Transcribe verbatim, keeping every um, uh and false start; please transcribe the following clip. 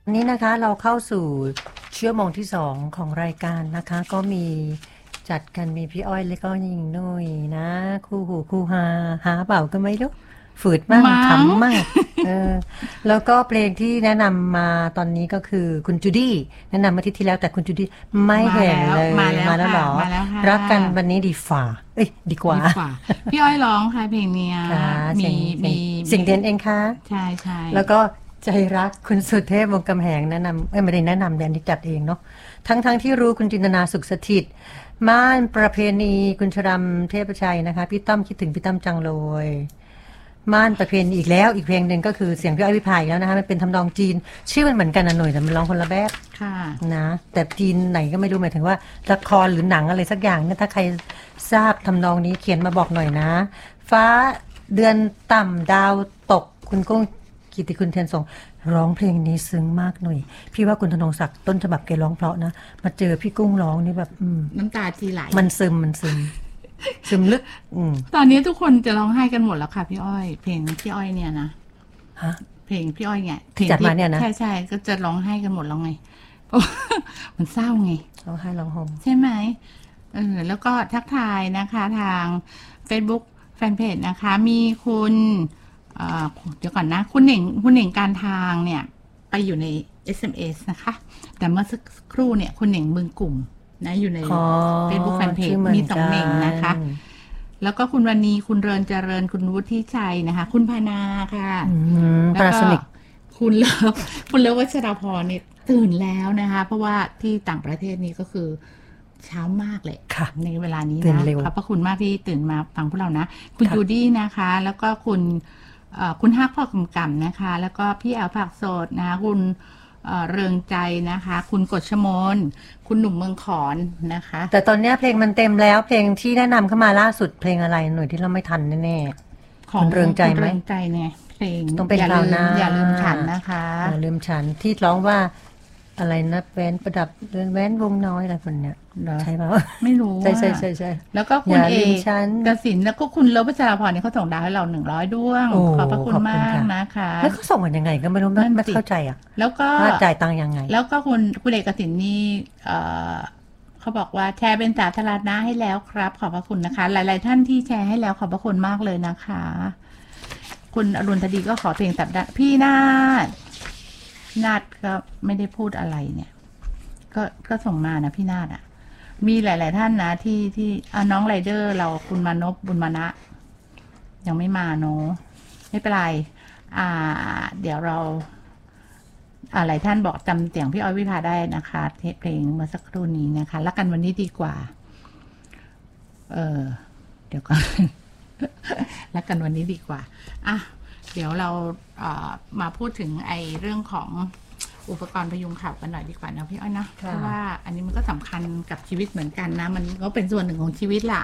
นี้นะคะเราเข้าสู่ชั่วโมงที่สองของรายการนะคะก็มีจัดกันมีพี่อ้อยแล้วก็ยิงนุ้ยนะคู่หูคู่ฮาหาเปล่าก็ไม่รู้ฝืดมากขำมากเออแล้วก็เพลงที่แนะนำมาตอนนี้ก็คือคุณจูดี้แนะนำมาที่ที่แล้วแต่คุณจูดี้ไม่เห็นเลยมาแล้วมาแล้วหรอรักกันวันนี้ดีฝ่าเอ้ยดีกว่าพี่อ้อยร้องค่ะเพลงเนี้ยมีมีสิ่งเด่นเองค่ะใช่ใช่แล้วก็ใจรักคุณสุเทพวงศ์กำแหงแนะนำเอ้ยไม่ได้แนะนำแดนที่จัดเองเนาะทั้งทั้งที่รู้คุณจินตนาสุขสถิตม่านประเพณีคุณชรัมเทพชัยนะคะพี่ตั้มคิดถึงพี่ตั้มจังเลยม่านประเพณีอีกแล้วอีกเพลงหนึ่งก็คือเสียงพี่อ้อยวิภาแล้วนะคะมันเป็นทำนองจีนชื่อมันเหมือนกันนะหน่อยแต่มันร้องคนละแบบนะแต่จีนไหนก็ไม่รู้หมายถึงว่าละครหรือหนังอะไรสักอย่างเนี่ยถ้าใครทราบทำนองนี้เขียนมาบอกหน่อยนะฟ้าเดือนต่ำดาวตกคุณกุ้งกิติคุณเทียนส่งร้องเพลงนี้ซึ้งมากหน่อยพี่ว่าคุณธนงศักดิ์ต้นฉบับแกร้องเพราะนะมาเจอพี่กุ้งร้องนี่แบบน้ำตาจีไหลมันซึมมันซึมซึมลึกตอนนี้ทุกคนจะร้องไห้กันหมดแล้วค่ะพี่อ้อยเพลงพี่อ้อยเนี่ยนะฮะเพลงพี่อ้อยเนี่ยจัดมาเนี่ยนะใช่ใช่ก็จะร้องไห้กันหมดแล้วไงเพราะมันเศร้าไงร้องไห้ร้องห่มใช่ไหมเออแล้วก็ทักทายนะคะทาง Facebook แฟนเพจนะคะมีคุณเดี๋ยวก่อนนะคุณเหน่งคุณเหน่งการทางเนี่ยไปอยู่ใน เอส เอ็ม เอส นะคะแต่เมื่อสักครู่เนี่ยคุณเหน่งเมืองกลุ่มนะอยู่ใน Facebook แฟนเพจมีสองเหน่งนะคะแล้วก็คุณวันนี้คุณเริญเจริญคุณวุฒิชัยนะคะคุณพานาค่ะแล้วก็คุณเลิฟคุณเลิฟวัชรพรเนี่ยตื่นแล้วนะคะเพราะว่าที่ต่างประเทศนี้ก็คือเช้ามากเลยในเวลานี้นะขอบพระคุณมากที่ตื่นมาฟังพวกเรานะคุณจูดี้นะคะแล้วก็คุณคุณฮักพ่อกำกำนะคะแล้วก็พี่แอลผักสดนะคะคุณเริงใจนะคะคุณกฎชมนคุณหนุ่มเมืองขอนนะคะแต่ตอนนี้เพลงมันเต็มแล้วเพลงที่แนะนำเข้ามาล่าสุดเพลงอะไรหน่อยที่เราไม่ทันแน่ๆของเริงใจไหมเริงใจเนี่ยเพลงต้องเป็นเรานะอย่าลืมฉันนะคะอย่าลืมฉันที่ร้องว่าอะไรนะแว้นประดับแว้นวงน้อยอะไรคนเนี้ยใช่เปล่าไม่รู้ใช่ใช่ใช่ใช่แล้วก็คุณเอกกสินแล้วก็คุณเลิฟพัชราพรเนี่ยเขาส่งดาวให้เราหนึ่งร้อยดวงขอบพระคุณมากนะคะแล้วเขาส่งกันยังไงก็ไม่รู้ไม่เข้าใจอ่ะแล้วก็จ่ายตังค์ยังไงแล้วก็คุณคุณเอกกสินนี่เขาบอกว่าแชร์เป็นสาธารณะให้แล้วครับขอบพระคุณนะคะหลายๆท่านที่แชร์ให้แล้วขอบพระคุณมากเลยนะคะคุณอรุณธดีก็ขอเพลงสัปดาห์พี่นาฏนาฏก็ไม่ได้พูดอะไรเนี่ยก็ก็ส่งมานะพี่นาฏอ่ะมีหลายๆท่านนะที่ที่น้องไรเดอร์เราคุณมานพบุญมานะยังไม่มาเนาะไม่เป็นไรอ่าเดี๋ยวเราหลายท่านบอกจำเสียงพี่อ้อยวิภาได้นะคะเพลงเมื่อสักครู่นี้นะคะรักกันวันนี้ดีกว่าเออเดี๋ยวก่อนรักกันวันนี้ดีกว่าอ่ะเดี๋ยวเรามาพูดถึงไอ้เรื่องของอุปกรณ์พยุงข่าวกันหน่อยดีกว่านะพี่อ้อยนะเพราะว่าอันนี้มันก็สำคัญกับชีวิตเหมือนกันนะมันก็เป็นส่วนหนึ่งของชีวิตล่ะ